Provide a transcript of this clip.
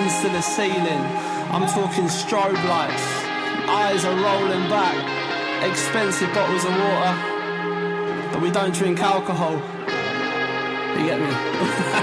hands to the ceiling. I'm talking strobe lights, eyes are rolling back, expensive bottles of water, but we don't drink alcohol. You get me?